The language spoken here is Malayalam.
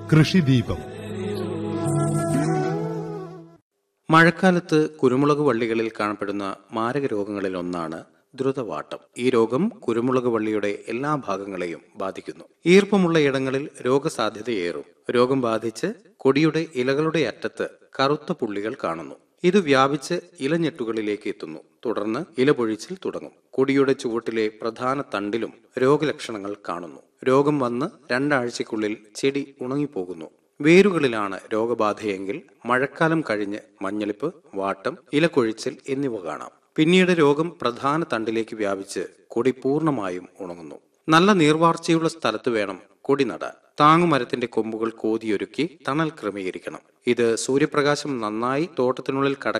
കൃഷിദീപം. മഴക്കാലത്ത് കുരുമുളക് വള്ളികളിൽ കാണപ്പെടുന്ന മാരക രോഗങ്ങളിൽ ഒന്നാണ് ദ്രുതവാട്ടം. ഈ രോഗം കുരുമുളക് വള്ളിയുടെ എല്ലാ ഭാഗങ്ങളെയും ബാധിക്കുന്നു. ഈർപ്പമുള്ള ഇടങ്ങളിൽ രോഗസാധ്യതയേറും. രോഗം ബാധിച്ച് കൊടിയുടെ ഇലകളുടെ അറ്റത്ത് കറുത്ത പുള്ളികൾ കാണുന്നു. ഇത് വ്യാപിച്ച് ഇലഞ്ഞെട്ടുകളിലേക്ക് എത്തുന്നു. തുടർന്ന് ഇല പൊഴിച്ചിൽ തുടങ്ങും. കൊടിയുടെ ചുവട്ടിലെ പ്രധാന തണ്ടിലും രോഗലക്ഷണങ്ങൾ കാണുന്നു. രോഗം വന്ന് 2 ആഴ്ചയ്ക്കുള്ളിൽ ചെടി ഉണങ്ങിപ്പോകുന്നു. വേരുകളിലാണ് രോഗബാധയെങ്കിൽ മഴക്കാലം കഴിഞ്ഞ് മഞ്ഞളിപ്പ്, വാട്ടം, ഇലക്കൊഴിച്ചൽ എന്നിവ കാണാം. പിന്നീട് രോഗം പ്രധാന തണ്ടിലേക്ക് വ്യാപിച്ച് കൊടി പൂർണ്ണമായും ഉണങ്ങുന്നു. നല്ല നീർവാർച്ചയുള്ള സ്ഥലത്ത് വേണം കൊടി നടാൻ. താങ്ങുമരത്തിന്റെ കൊമ്പുകൾ കോതിയൊരുക്കി തണൽ ക്രമീകരിക്കണം. ഇത് സൂര്യപ്രകാശം നന്നായി തോട്ടത്തിനുള്ളിൽ